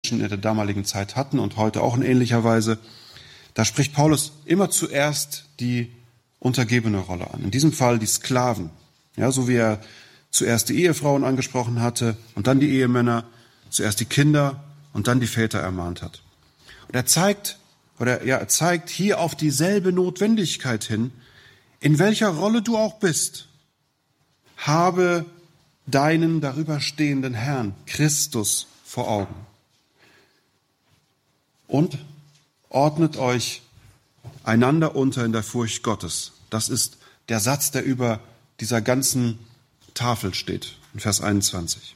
in der damaligen Zeit hatten und heute auch in ähnlicher Weise, da spricht Paulus immer zuerst die untergebene Rolle an. In diesem Fall die Sklaven. Ja, so wie er zuerst die Ehefrauen angesprochen hatte und dann die Ehemänner, zuerst die Kinder und dann die Väter ermahnt hat. Und er zeigt hier auf dieselbe Notwendigkeit hin, in welcher Rolle du auch bist. Habe deinen darüber stehenden Herrn, Christus, vor Augen. Und ordnet euch einander unter in der Furcht Gottes. Das ist der Satz, der über dieser ganzen Tafel steht, in Vers 21.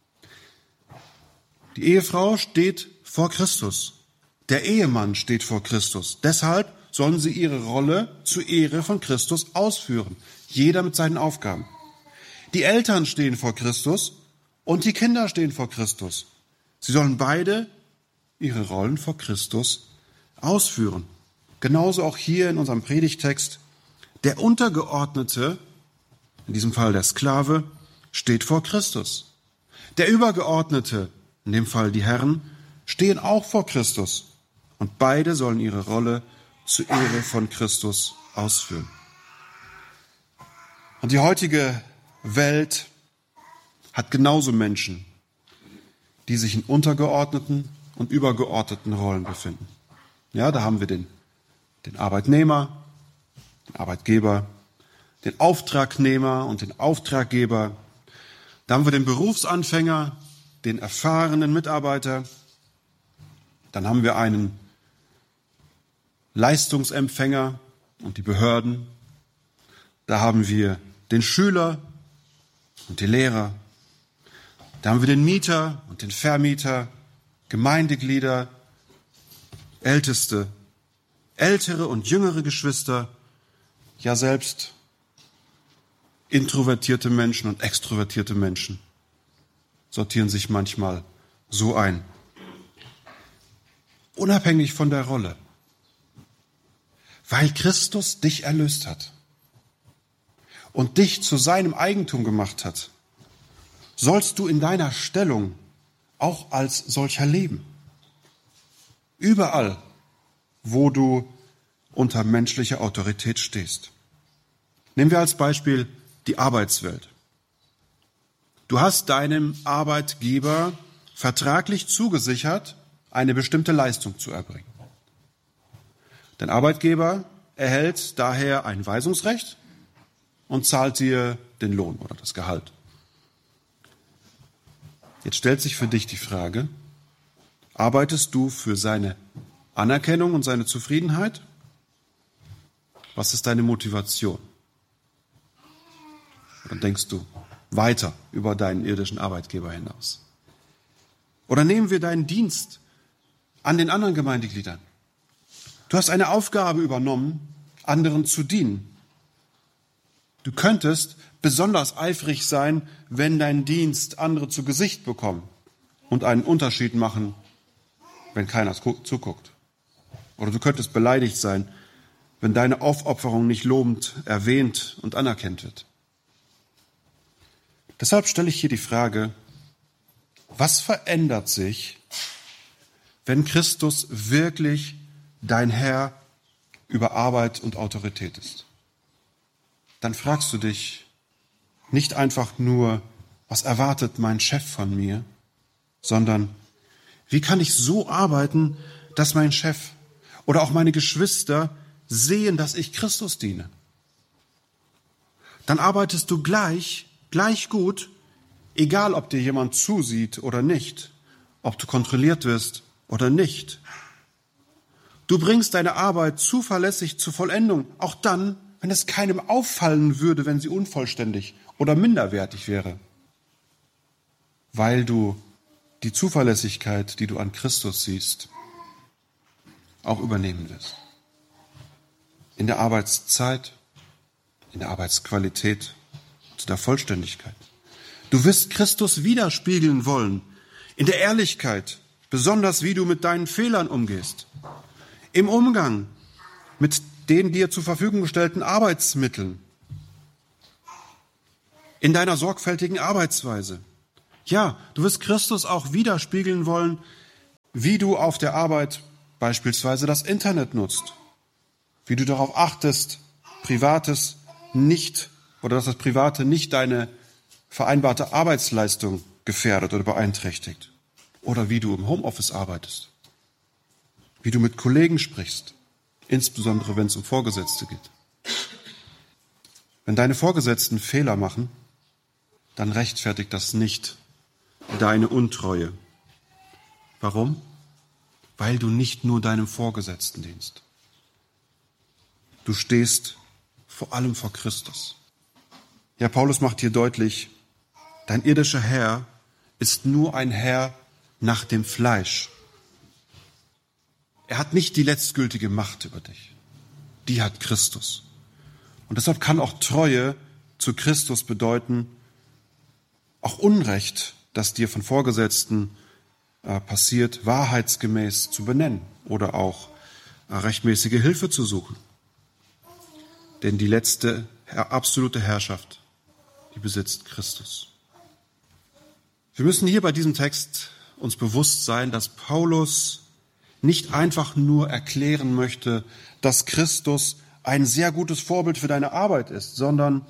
Die Ehefrau steht vor Christus. Der Ehemann steht vor Christus. Deshalb sollen sie ihre Rolle zur Ehre von Christus ausführen. Jeder mit seinen Aufgaben. Die Eltern stehen vor Christus und die Kinder stehen vor Christus. Sie sollen beide ihre Rollen vor Christus ausführen. Genauso auch hier in unserem Predigtext. Der Untergeordnete, in diesem Fall der Sklave, steht vor Christus. Der Übergeordnete, in dem Fall die Herren, stehen auch vor Christus. Und beide sollen ihre Rolle zur Ehre von Christus ausführen. Und die heutige Welt hat genauso Menschen, die sich in untergeordneten und übergeordneten Rollen befinden. Ja, da haben wir den Arbeitnehmer, den Arbeitgeber, den Auftragnehmer und den Auftraggeber. Da haben wir den Berufsanfänger, den erfahrenen Mitarbeiter. Dann haben wir einen Leistungsempfänger und die Behörden. Da haben wir den Schüler und die Lehrer. Da haben wir den Mieter und den Vermieter, Gemeindeglieder, Älteste, ältere und jüngere Geschwister, ja selbst introvertierte Menschen und extrovertierte Menschen sortieren sich manchmal so ein. Unabhängig von der Rolle. Weil Christus dich erlöst hat und dich zu seinem Eigentum gemacht hat, sollst du in deiner Stellung auch als solcher leben. Überall, wo du unter menschlicher Autorität stehst. Nehmen wir als Beispiel die Arbeitswelt. Du hast deinem Arbeitgeber vertraglich zugesichert, eine bestimmte Leistung zu erbringen. Dein Arbeitgeber erhält daher ein Weisungsrecht und zahlt dir den Lohn oder das Gehalt. Jetzt stellt sich für dich die Frage, arbeitest du für seine Anerkennung und seine Zufriedenheit? Was ist deine Motivation? Dann denkst du weiter über deinen irdischen Arbeitgeber hinaus. Oder nehmen wir deinen Dienst an den anderen Gemeindegliedern. Du hast eine Aufgabe übernommen, anderen zu dienen. Du könntest besonders eifrig sein, wenn dein Dienst andere zu Gesicht bekommen und einen Unterschied machen, wenn keiner zuguckt. Oder du könntest beleidigt sein, wenn deine Aufopferung nicht lobend erwähnt und anerkannt wird. Deshalb stelle ich hier die Frage, was verändert sich, wenn Christus wirklich dein Herr über Arbeit und Autorität ist? Dann fragst du dich nicht einfach nur, was erwartet mein Chef von mir, sondern wie kann ich so arbeiten, dass mein Chef oder auch meine Geschwister sehen, dass ich Christus diene? Dann arbeitest du gleich gut, egal ob dir jemand zusieht oder nicht, ob du kontrolliert wirst oder nicht. Du bringst deine Arbeit zuverlässig zur Vollendung, auch dann, wenn es keinem auffallen würde, wenn sie unvollständig oder minderwertig wäre, weil du die Zuverlässigkeit, die du an Christus siehst, auch übernehmen wirst. In der Arbeitszeit, in der Arbeitsqualität, in der Vollständigkeit. Du wirst Christus widerspiegeln wollen, in der Ehrlichkeit, besonders wie du mit deinen Fehlern umgehst, im Umgang mit den dir zur Verfügung gestellten Arbeitsmitteln, in deiner sorgfältigen Arbeitsweise. Ja, du wirst Christus auch widerspiegeln wollen wie du auf der Arbeit beispielsweise das Internet nutzt, wie du darauf achtest, Privates nicht oder dass das Private nicht deine vereinbarte Arbeitsleistung gefährdet oder beeinträchtigt. Oder wie du im Homeoffice arbeitest, wie du mit Kollegen sprichst, insbesondere wenn es um Vorgesetzte geht. Wenn deine Vorgesetzten Fehler machen, dann rechtfertigt das nicht deine Untreue. Warum? Weil du nicht nur deinem Vorgesetzten dienst. Du stehst vor allem vor Christus. Ja, Paulus macht hier deutlich, dein irdischer Herr ist nur ein Herr nach dem Fleisch. Er hat nicht die letztgültige Macht über dich. Die hat Christus. Und deshalb kann auch Treue zu Christus bedeuten, auch Unrecht, das dir von Vorgesetzten passiert, wahrheitsgemäß zu benennen oder auch rechtmäßige Hilfe zu suchen. Denn die letzte absolute Herrschaft, die besitzt Christus. Wir müssen hier bei diesem Text uns bewusst sein, dass Paulus nicht einfach nur erklären möchte, dass Christus ein sehr gutes Vorbild für deine Arbeit ist, sondern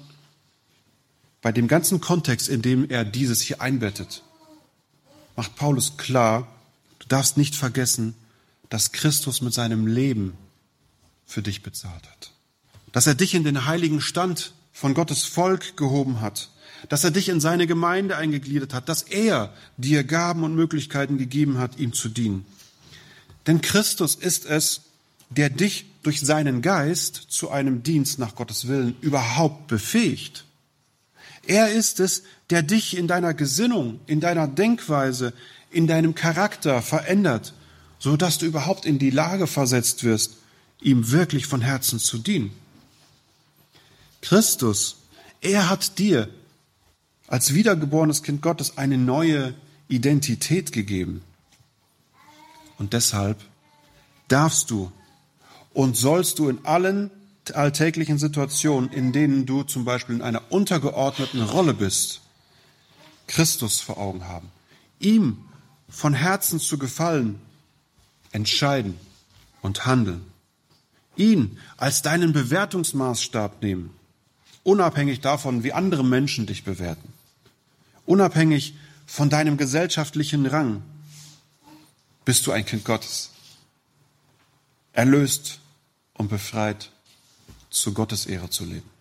bei dem ganzen Kontext, in dem er dieses hier einbettet, macht Paulus klar, du darfst nicht vergessen, dass Christus mit seinem Leben für dich bezahlt hat. Dass er dich in den heiligen Stand von Gottes Volk gehoben hat, dass er dich in seine Gemeinde eingegliedert hat, dass er dir Gaben und Möglichkeiten gegeben hat, ihm zu dienen. Denn Christus ist es, der dich durch seinen Geist zu einem Dienst nach Gottes Willen überhaupt befähigt. Er ist es, der dich in deiner Gesinnung, in deiner Denkweise, in deinem Charakter verändert, so dass du überhaupt in die Lage versetzt wirst, ihm wirklich von Herzen zu dienen. Christus, er hat dir als wiedergeborenes Kind Gottes eine neue Identität gegeben. Und deshalb darfst du und sollst du in allen alltäglichen Situationen, in denen du zum Beispiel in einer untergeordneten Rolle bist, Christus vor Augen haben. Ihm von Herzen zu gefallen, entscheiden und handeln. Ihn als deinen Bewertungsmaßstab nehmen, unabhängig davon, wie andere Menschen dich bewerten. Unabhängig von deinem gesellschaftlichen Rang bist du ein Kind Gottes. Erlöst und befreit, zu Gottes Ehre zu leben.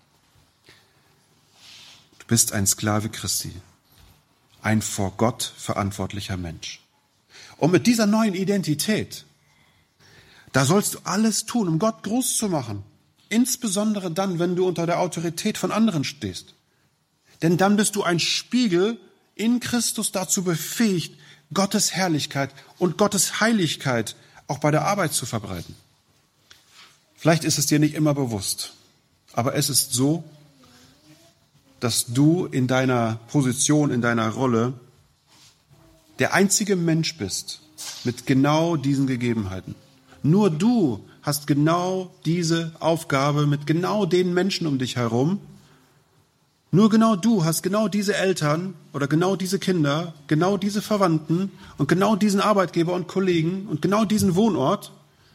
Du bist ein Sklave Christi, ein vor Gott verantwortlicher Mensch. Und mit dieser neuen Identität, da sollst du alles tun, um Gott groß zu machen. Insbesondere dann, wenn du unter der Autorität von anderen stehst. Denn dann bist du ein Spiegel in Christus dazu befähigt, Gottes Herrlichkeit und Gottes Heiligkeit auch bei der Arbeit zu verbreiten. Vielleicht ist es dir nicht immer bewusst, aber es ist so, dass du in deiner Position, in deiner Rolle der einzige Mensch bist mit genau diesen Gegebenheiten. Nur du hast genau diese Aufgabe mit genau den Menschen um dich herum. Nur genau du hast genau diese Eltern oder genau diese Kinder, genau diese Verwandten und genau diesen Arbeitgeber und Kollegen und genau diesen Wohnort,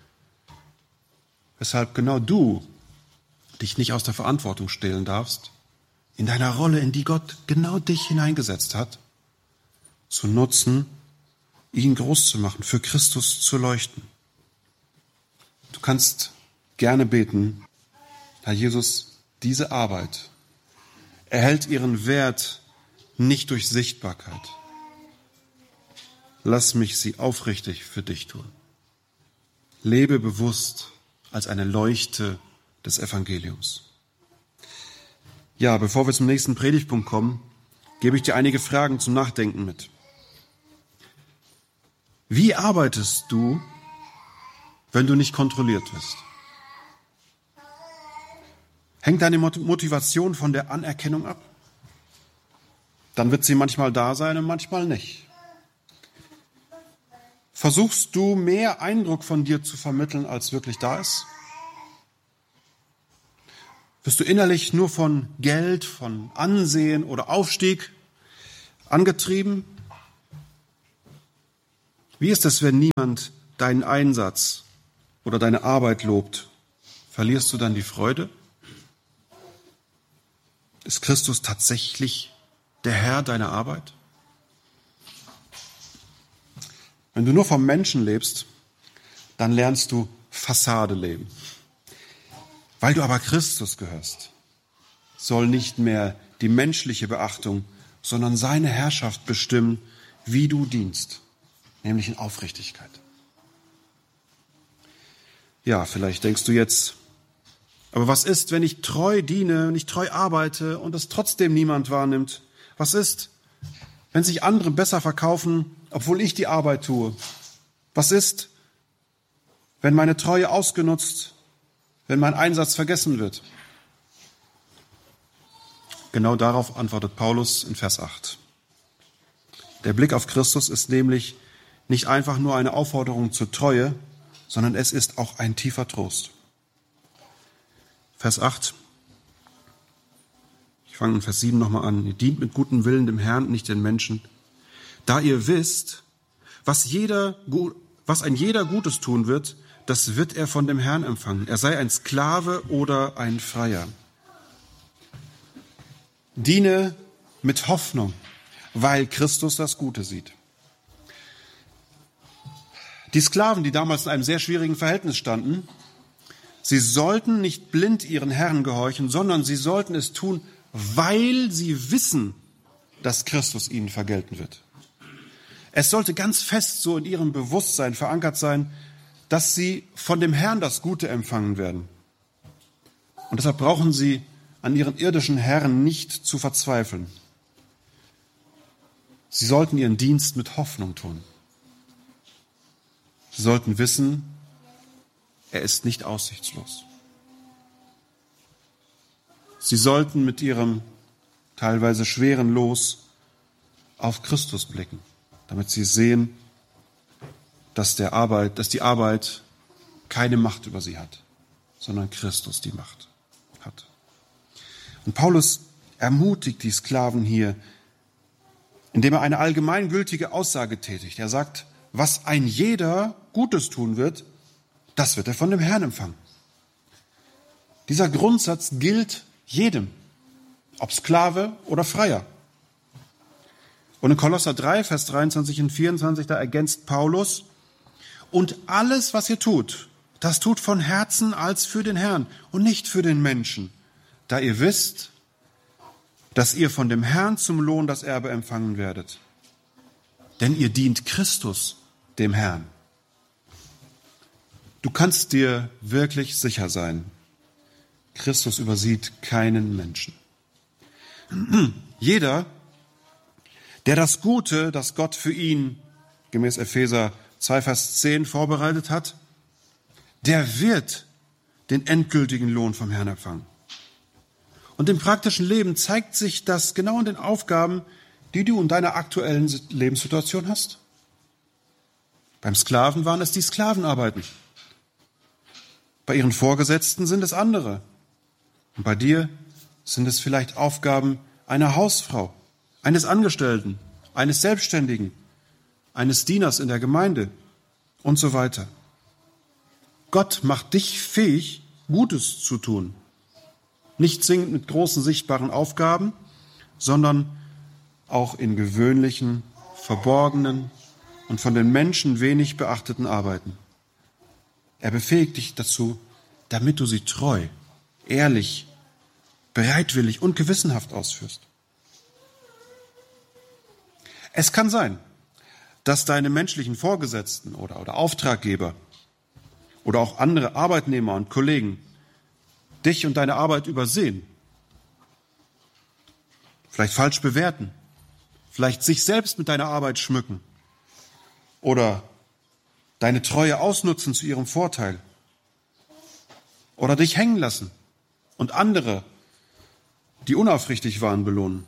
weshalb genau du dich nicht aus der Verantwortung stehlen darfst, in deiner Rolle, in die Gott genau dich hineingesetzt hat, zu nutzen, ihn groß zu machen, für Christus zu leuchten. Du kannst gerne beten, Herr Jesus, diese Arbeit erhält ihren Wert nicht durch Sichtbarkeit. Lass mich sie aufrichtig für dich tun. Lebe bewusst als eine Leuchte des Evangeliums. Ja, bevor wir zum nächsten Predigtpunkt kommen, gebe ich dir einige Fragen zum Nachdenken mit. Wie arbeitest du, wenn du nicht kontrolliert wirst? Hängt deine Motivation von der Anerkennung ab? Dann wird sie manchmal da sein und manchmal nicht. Versuchst du mehr Eindruck von dir zu vermitteln, als wirklich da ist? Wirst du innerlich nur von Geld, von Ansehen oder Aufstieg angetrieben? Wie ist es, wenn niemand deinen Einsatz oder deine Arbeit lobt? Verlierst du dann die Freude? Ist Christus tatsächlich der Herr deiner Arbeit? Wenn du nur vom Menschen lebst, dann lernst du Fassade leben. Weil du aber Christus gehörst, soll nicht mehr die menschliche Beachtung, sondern seine Herrschaft bestimmen, wie du dienst, nämlich in Aufrichtigkeit. Ja, vielleicht denkst du jetzt, aber was ist, wenn ich treu diene, wenn ich treu arbeite und es trotzdem niemand wahrnimmt? Was ist, wenn sich andere besser verkaufen, obwohl ich die Arbeit tue? Was ist, wenn meine Treue ausgenutzt, wenn mein Einsatz vergessen wird? Genau darauf antwortet Paulus in Vers 8. Der Blick auf Christus ist nämlich nicht einfach nur eine Aufforderung zur Treue, sondern es ist auch ein tiefer Trost. Vers 8. Ich fange in Vers 7 nochmal an. Ihr dient mit gutem Willen dem Herrn, nicht den Menschen. Da ihr wisst, was ein jeder Gutes tun wird, das wird er von dem Herrn empfangen. Er sei ein Sklave oder ein Freier. Diene mit Hoffnung, weil Christus das Gute sieht. Die Sklaven, die damals in einem sehr schwierigen Verhältnis standen, sie sollten nicht blind ihren Herren gehorchen, sondern sie sollten es tun, weil sie wissen, dass Christus ihnen vergelten wird. Es sollte ganz fest so in ihrem Bewusstsein verankert sein, dass sie von dem Herrn das Gute empfangen werden. Und deshalb brauchen sie an ihren irdischen Herren nicht zu verzweifeln. Sie sollten ihren Dienst mit Hoffnung tun. Sie sollten wissen, er ist nicht aussichtslos. Sie sollten mit ihrem teilweise schweren Los auf Christus blicken, damit sie sehen, dass die Arbeit keine Macht über sie hat, sondern Christus die Macht hat. Und Paulus ermutigt die Sklaven hier, indem er eine allgemeingültige Aussage tätigt. Er sagt, was ein jeder Gutes tun wird, das wird er von dem Herrn empfangen. Dieser Grundsatz gilt jedem, ob Sklave oder Freier. Und in Kolosser 3, Vers 23 und 24, da ergänzt Paulus, und alles, was ihr tut, das tut von Herzen als für den Herrn und nicht für den Menschen, da ihr wisst, dass ihr von dem Herrn zum Lohn das Erbe empfangen werdet. Denn ihr dient Christus, dem Herrn. Du kannst dir wirklich sicher sein, Christus übersieht keinen Menschen. Jeder, der das Gute, das Gott für ihn, gemäß Epheser 2, Vers 10, vorbereitet hat, der wird den endgültigen Lohn vom Herrn empfangen. Und im praktischen Leben zeigt sich das genau in den Aufgaben, die du in deiner aktuellen Lebenssituation hast. Beim Sklaven waren es die Sklavenarbeiten. Bei ihren Vorgesetzten sind es andere. Und bei dir sind es vielleicht Aufgaben einer Hausfrau, eines Angestellten, eines Selbstständigen, eines Dieners in der Gemeinde und so weiter. Gott macht dich fähig, Gutes zu tun. Nicht zwingend mit großen sichtbaren Aufgaben, sondern auch in gewöhnlichen, verborgenen und von den Menschen wenig beachteten Arbeiten. Er befähigt dich dazu, damit du sie treu, ehrlich, bereitwillig und gewissenhaft ausführst. Es kann sein, dass deine menschlichen Vorgesetzten oder Auftraggeber oder auch andere Arbeitnehmer und Kollegen dich und deine Arbeit übersehen, vielleicht falsch bewerten, vielleicht sich selbst mit deiner Arbeit schmücken oder deine Treue ausnutzen zu ihrem Vorteil oder dich hängen lassen und andere, die unaufrichtig waren, belohnen.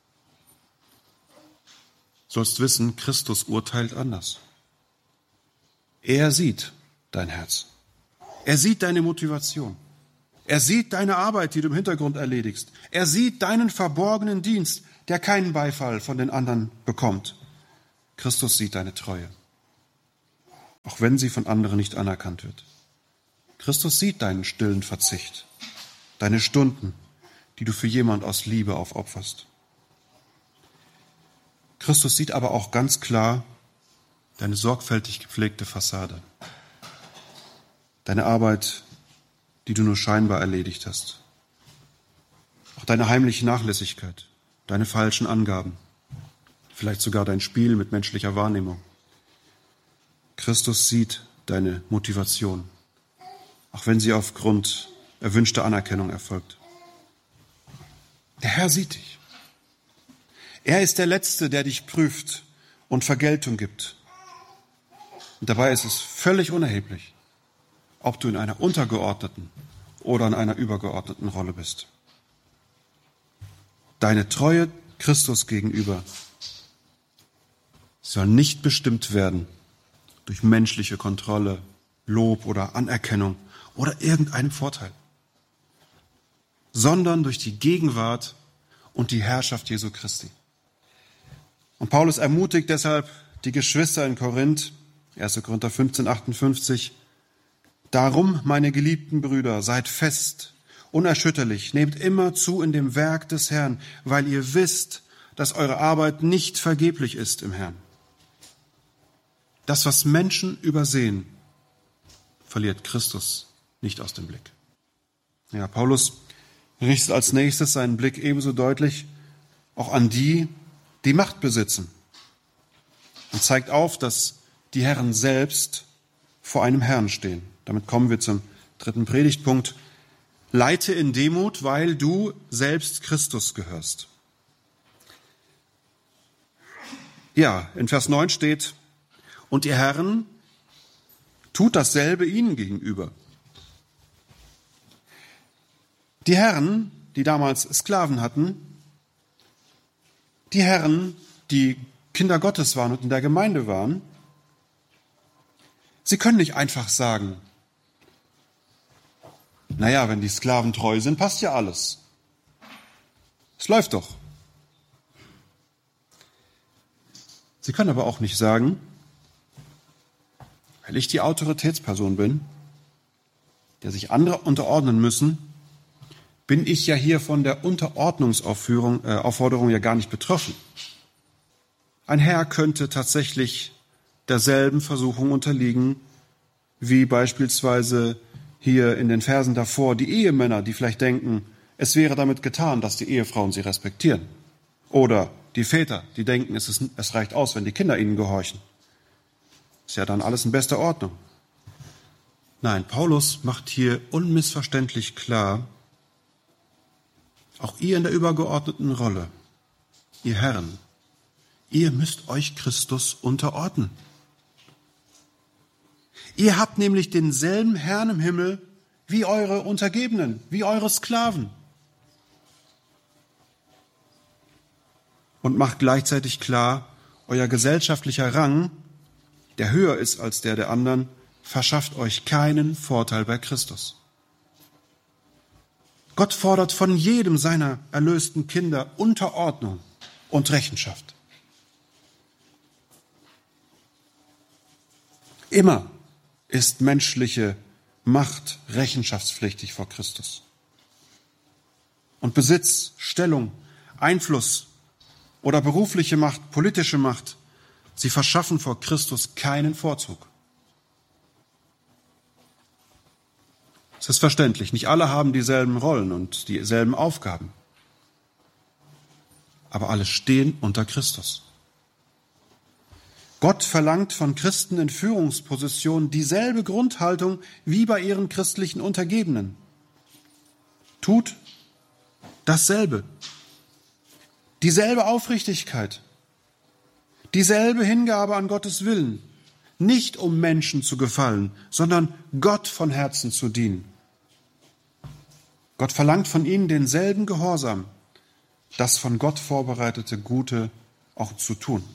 Du sollst wissen, Christus urteilt anders. Er sieht dein Herz. Er sieht deine Motivation. Er sieht deine Arbeit, die du im Hintergrund erledigst. Er sieht deinen verborgenen Dienst, der keinen Beifall von den anderen bekommt. Christus sieht deine Treue. auch wenn sie von anderen nicht anerkannt wird. Christus sieht deinen stillen Verzicht, deine Stunden, die du für jemand aus Liebe aufopferst. Christus sieht aber auch ganz klar deine sorgfältig gepflegte Fassade, deine Arbeit, die du nur scheinbar erledigt hast, auch deine heimliche Nachlässigkeit, deine falschen Angaben, vielleicht sogar dein Spiel mit menschlicher Wahrnehmung. Christus sieht deine Motivation, auch wenn sie aufgrund erwünschter Anerkennung erfolgt. Der Herr sieht dich. Er ist der Letzte, der dich prüft und Vergeltung gibt. Und dabei ist es völlig unerheblich, ob du in einer untergeordneten oder in einer übergeordneten Rolle bist. Deine Treue Christus gegenüber soll nicht bestimmt werden durch menschliche Kontrolle, Lob oder Anerkennung oder irgendeinen Vorteil, sondern durch die Gegenwart und die Herrschaft Jesu Christi. Und Paulus ermutigt deshalb die Geschwister in Korinth, 1. Korinther 15, 58, darum, meine geliebten Brüder, seid fest, unerschütterlich, nehmt immer zu in dem Werk des Herrn, weil ihr wisst, dass eure Arbeit nicht vergeblich ist im Herrn. Das, was Menschen übersehen, verliert Christus nicht aus dem Blick. Ja, Paulus richtet als nächstes seinen Blick ebenso deutlich auch an die, die Macht besitzen, und zeigt auf, dass die Herren selbst vor einem Herrn stehen. Damit kommen wir zum dritten Predigtpunkt. Leite in Demut, weil du selbst Christus gehörst. Ja, in Vers 9 steht, und ihr Herren, tut dasselbe ihnen gegenüber. Die Herren, die damals Sklaven hatten, die Herren, die Kinder Gottes waren und in der Gemeinde waren, sie können nicht einfach sagen, naja, wenn die Sklaven treu sind, passt ja alles. Es läuft doch. Sie können aber auch nicht sagen, weil ich die Autoritätsperson bin, der sich andere unterordnen müssen, bin ich ja hier von der Unterordnungsaufforderung ja gar nicht betroffen. Ein Herr könnte tatsächlich derselben Versuchung unterliegen, wie beispielsweise hier in den Versen davor die Ehemänner, die vielleicht denken, es wäre damit getan, dass die Ehefrauen sie respektieren. Oder die Väter, die denken, es reicht aus, wenn die Kinder ihnen gehorchen. Ist ja dann alles in bester Ordnung. Nein, Paulus macht hier unmissverständlich klar, auch ihr in der übergeordneten Rolle, ihr Herren, ihr müsst euch Christus unterordnen. Ihr habt nämlich denselben Herrn im Himmel wie eure Untergebenen, wie eure Sklaven. Und macht gleichzeitig klar, euer gesellschaftlicher Rang, der höher ist als der anderen, verschafft euch keinen Vorteil bei Christus. Gott fordert von jedem seiner erlösten Kinder Unterordnung und Rechenschaft. Immer ist menschliche Macht rechenschaftspflichtig vor Christus. Und Besitz, Stellung, Einfluss oder berufliche Macht, politische Macht, sie verschaffen vor Christus keinen Vorzug. Es ist verständlich, nicht alle haben dieselben Rollen und dieselben Aufgaben. Aber alle stehen unter Christus. Gott verlangt von Christen in Führungspositionen dieselbe Grundhaltung wie bei ihren christlichen Untergebenen. Tut dasselbe. Dieselbe Aufrichtigkeit. Dieselbe Hingabe an Gottes Willen. Nicht um Menschen zu gefallen, sondern Gott von Herzen zu dienen. Gott verlangt von ihnen denselben Gehorsam, das von Gott vorbereitete Gute auch zu tun.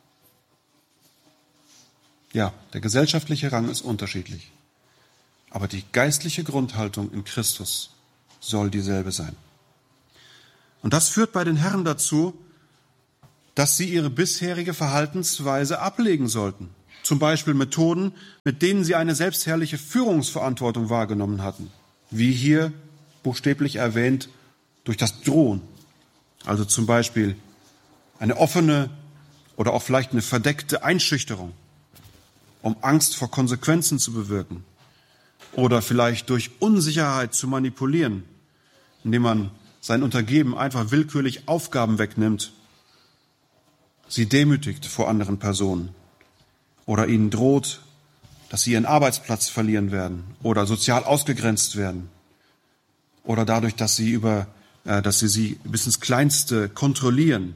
Ja, der gesellschaftliche Rang ist unterschiedlich, aber die geistliche Grundhaltung in Christus soll dieselbe sein. Und das führt bei den Herren dazu, dass sie ihre bisherige Verhaltensweise ablegen sollten. zum Beispiel Methoden, mit denen sie eine selbstherrliche Führungsverantwortung wahrgenommen hatten, wie hier buchstäblich erwähnt durch das Drohen. Also zum Beispiel eine offene oder auch vielleicht eine verdeckte Einschüchterung, um Angst vor Konsequenzen zu bewirken oder vielleicht durch Unsicherheit zu manipulieren, indem man sein Untergeben einfach willkürlich Aufgaben wegnimmt, sie demütigt vor anderen Personen oder ihnen droht, dass sie ihren Arbeitsplatz verlieren werden oder sozial ausgegrenzt werden oder dadurch, dass sie sie bis ins Kleinste kontrollieren,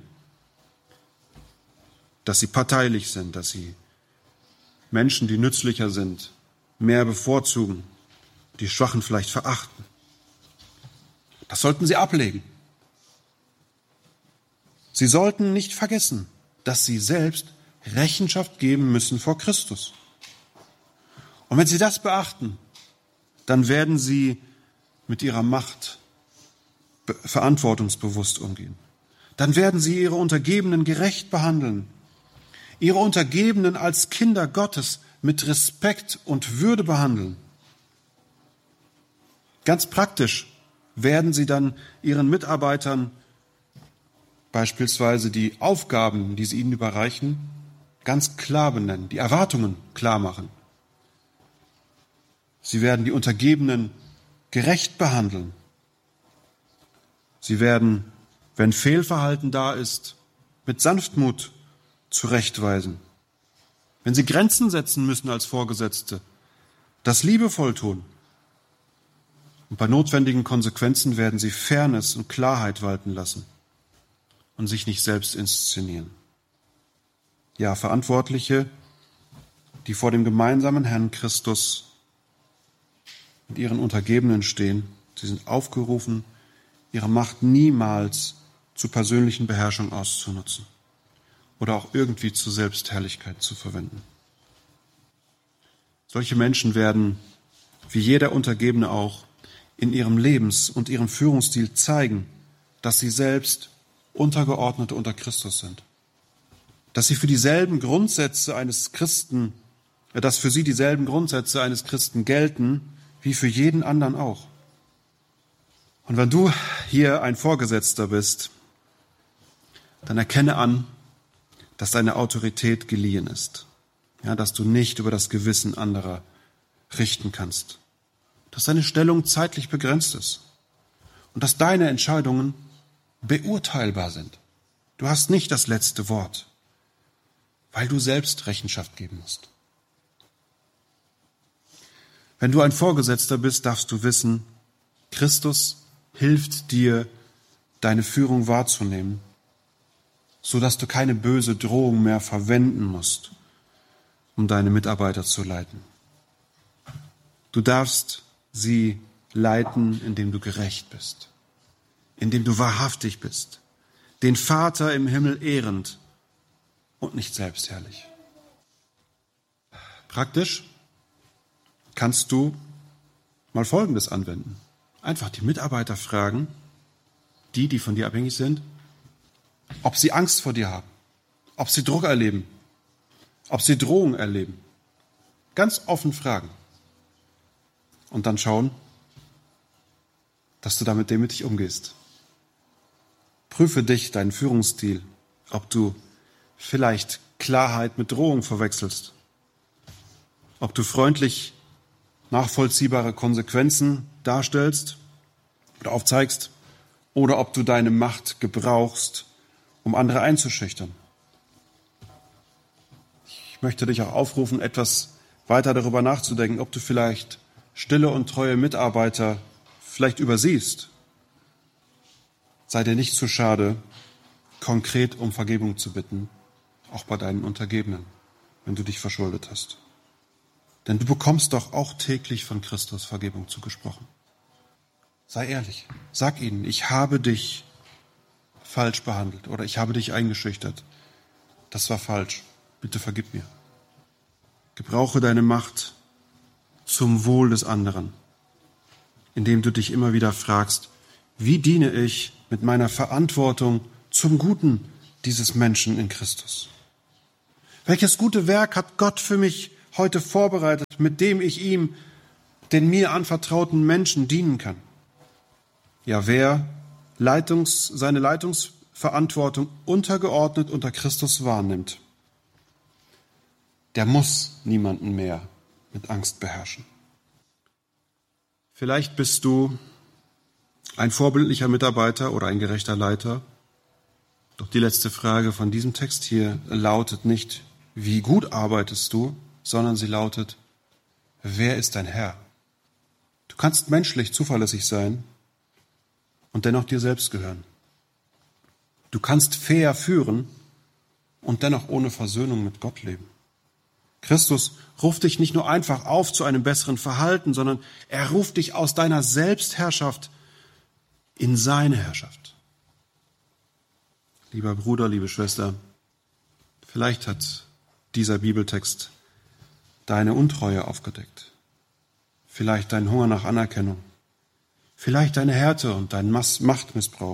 dass sie parteilich sind, dass sie Menschen, die nützlicher sind, mehr bevorzugen, die Schwachen vielleicht verachten. Das sollten sie ablegen. Sie sollten nicht vergessen, dass sie selbst Rechenschaft geben müssen vor Christus. Und wenn sie das beachten, dann werden sie mit ihrer Macht verantwortungsbewusst umgehen. Dann werden sie ihre Untergebenen gerecht behandeln, ihre Untergebenen als Kinder Gottes mit Respekt und Würde behandeln. Ganz praktisch werden sie dann ihren Mitarbeitern beispielsweise die Aufgaben, die sie ihnen überreichen, ganz klar benennen, die Erwartungen klar machen. Sie werden die Untergebenen gerecht behandeln. Sie werden, wenn Fehlverhalten da ist, mit Sanftmut zurechtweisen. Wenn sie Grenzen setzen müssen als Vorgesetzte, das liebevoll tun. Und bei notwendigen Konsequenzen werden sie Fairness und Klarheit walten lassen und sich nicht selbst inszenieren. Ja, Verantwortliche, die vor dem gemeinsamen Herrn Christus mit ihren Untergebenen stehen, sie sind aufgerufen, ihre Macht niemals zur persönlichen Beherrschung auszunutzen oder auch irgendwie zur Selbstherrlichkeit zu verwenden. Solche Menschen werden, wie jeder Untergebene auch, in ihrem Lebens- und ihrem Führungsstil zeigen, dass sie selbst Untergeordnete unter Christus sind. Dass sie für dieselben Grundsätze eines Christen, dass für sie dieselben Grundsätze eines Christen gelten, wie für jeden anderen auch. Und wenn du hier ein Vorgesetzter bist, dann erkenne an, dass deine Autorität geliehen ist. Ja, dass du nicht über das Gewissen anderer richten kannst. Dass deine Stellung zeitlich begrenzt ist. Und dass deine Entscheidungen beurteilbar sind. Du hast nicht das letzte Wort, weil du selbst Rechenschaft geben musst. Wenn du ein Vorgesetzter bist, darfst du wissen, Christus hilft dir, deine Führung wahrzunehmen, sodass du keine böse Drohung mehr verwenden musst, um deine Mitarbeiter zu leiten. Du darfst sie leiten, indem du gerecht bist, indem du wahrhaftig bist, den Vater im Himmel ehrend und nicht selbstherrlich. Praktisch kannst du mal Folgendes anwenden. Einfach die Mitarbeiter fragen, die von dir abhängig sind, ob sie Angst vor dir haben, ob sie Druck erleben, ob sie Drohung erleben. Ganz offen fragen. Und dann schauen, dass du damit demütig umgehst. Prüfe dich, deinen Führungsstil, ob du vielleicht Klarheit mit Drohung verwechselst, ob du freundlich nachvollziehbare Konsequenzen darstellst oder aufzeigst, oder ob du deine Macht gebrauchst, um andere einzuschüchtern. Ich möchte dich auch aufrufen, etwas weiter darüber nachzudenken, ob du vielleicht stille und treue Mitarbeiter vielleicht übersiehst. Sei dir nicht zu schade, konkret um Vergebung zu bitten, auch bei deinen Untergebenen, wenn du dich verschuldet hast. Denn du bekommst doch auch täglich von Christus Vergebung zugesprochen. Sei ehrlich, sag ihnen, ich habe dich falsch behandelt oder ich habe dich eingeschüchtert. Das war falsch, bitte vergib mir. Gebrauche deine Macht zum Wohl des anderen, indem du dich immer wieder fragst, wie diene ich mit meiner Verantwortung zum Guten dieses Menschen in Christus? Welches gute Werk hat Gott für mich heute vorbereitet, mit dem ich ihm, den mir anvertrauten Menschen dienen kann? Ja, wer seine Leitungsverantwortung untergeordnet unter Christus wahrnimmt, der muss niemanden mehr mit Angst beherrschen. Vielleicht bist du ein vorbildlicher Mitarbeiter oder ein gerechter Leiter. Doch die letzte Frage von diesem Text hier lautet nicht, wie gut arbeitest du, sondern sie lautet, wer ist dein Herr? Du kannst menschlich zuverlässig sein und dennoch dir selbst gehören. Du kannst fair führen und dennoch ohne Versöhnung mit Gott leben. Christus ruft dich nicht nur einfach auf zu einem besseren Verhalten, sondern er ruft dich aus deiner Selbstherrschaft in seine Herrschaft. Lieber Bruder, liebe Schwester, vielleicht hat dieser Bibeltext deine Untreue aufgedeckt, vielleicht deinen Hunger nach Anerkennung, vielleicht deine Härte und deinen Machtmissbrauch.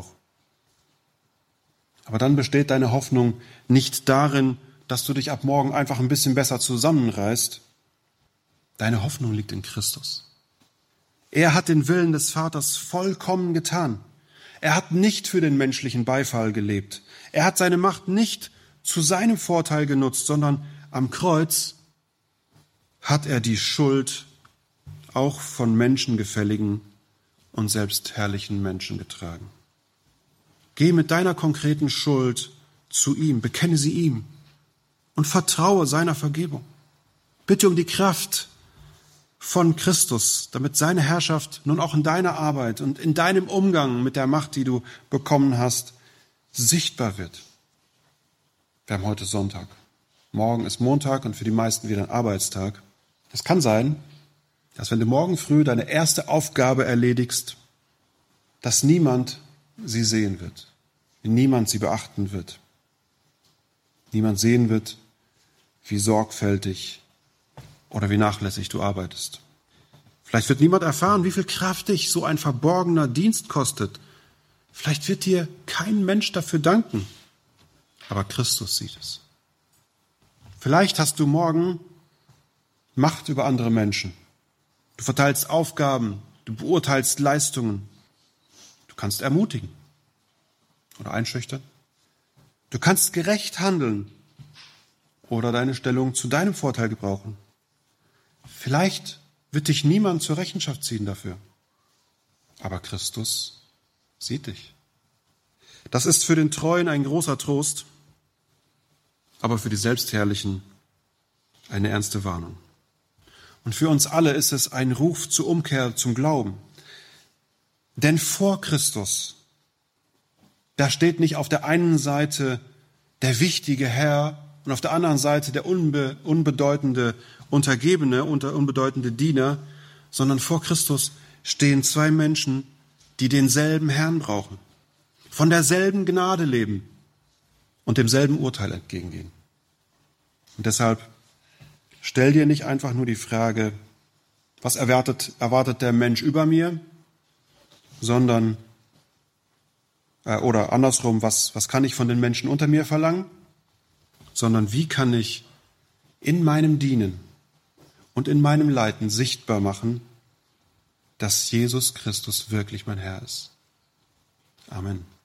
Aber dann besteht deine Hoffnung nicht darin, dass du dich ab morgen einfach ein bisschen besser zusammenreißt. Deine Hoffnung liegt in Christus. Er hat den Willen des Vaters vollkommen getan. Er hat nicht für den menschlichen Beifall gelebt. Er hat seine Macht nicht zu seinem Vorteil genutzt, sondern am Kreuz hat er die Schuld auch von menschengefälligen und selbstherrlichen Menschen getragen. Geh mit deiner konkreten Schuld zu ihm, bekenne sie ihm und vertraue seiner Vergebung. Bitte um die Kraft von Christus, damit seine Herrschaft nun auch in deiner Arbeit und in deinem Umgang mit der Macht, die du bekommen hast, sichtbar wird. Wir haben heute Sonntag. Morgen ist Montag und für die meisten wieder ein Arbeitstag. Es kann sein, dass wenn du morgen früh deine erste Aufgabe erledigst, dass niemand sie sehen wird, niemand sie beachten wird. Niemand sehen wird, wie sorgfältig oder wie nachlässig du arbeitest. Vielleicht wird niemand erfahren, wie viel Kraft dich so ein verborgener Dienst kostet. Vielleicht wird dir kein Mensch dafür danken, aber Christus sieht es. Vielleicht hast du morgen Macht über andere Menschen. Du verteilst Aufgaben, du beurteilst Leistungen. Du kannst ermutigen oder einschüchtern. Du kannst gerecht handeln oder deine Stellung zu deinem Vorteil gebrauchen. Vielleicht wird dich niemand zur Rechenschaft ziehen dafür. Aber Christus sieht dich. Das ist für den Treuen ein großer Trost, aber für die Selbstherrlichen eine ernste Warnung. Und für uns alle ist es ein Ruf zur Umkehr zum Glauben. Denn vor Christus, da steht nicht auf der einen Seite der wichtige Herr und auf der anderen Seite der unbedeutende Untergebene, unbedeutende Diener, sondern vor Christus stehen zwei Menschen, die denselben Herrn brauchen, von derselben Gnade leben und demselben Urteil entgegengehen. Und deshalb stell dir nicht einfach nur die Frage, was erwartet der Mensch über mir, sondern, oder andersrum, was kann ich von den Menschen unter mir verlangen, sondern wie kann ich in meinem Dienen und in meinem Leiten sichtbar machen, dass Jesus Christus wirklich mein Herr ist. Amen.